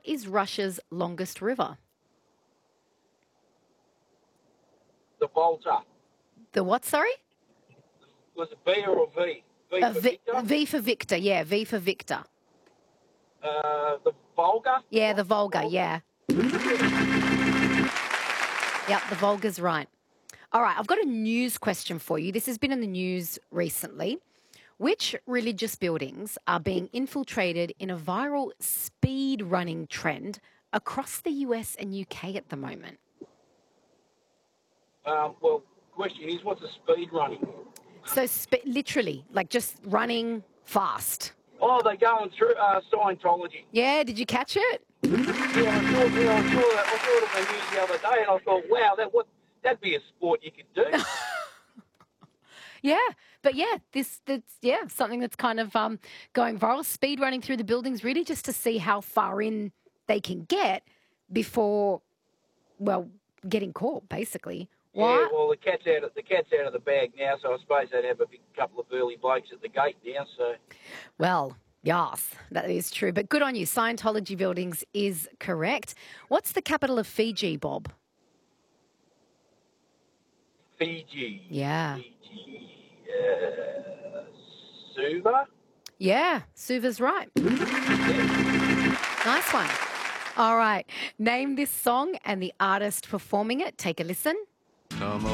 is Russia's longest river? The Volta. The what, sorry? Was it B or a V? V for Victor? V for Victor, yeah, V for Victor. The Volga? Yeah, the Volga, yeah. Yep, the Volga's right. All right, I've got a news question for you. This has been in the news recently. Which religious buildings are being infiltrated in a viral speed running trend across the US and UK at the moment? Well, question is, what's a speed running? So literally, like just running fast. Oh, they're going through Scientology. Yeah, did you catch it? Yeah, I saw it on the news the other day, and I thought, wow, that'd be a sport you could do. Yeah, but yeah, that's something that's kind of going viral. Speed running through the buildings, really, just to see how far in they can get before, well, getting caught, basically. Why? Yeah, well, the cat's out of the bag now, so I suppose they'd have a big couple of burly blokes at the gate now. So, well, yes, that is true. But good on you. Scientology buildings is correct. What's the capital of Fiji, Bob? Fiji. Yeah. Fiji. Suva? Yeah, Suva's right. Nice one. All right. Name this song and the artist performing it. Take a listen. Come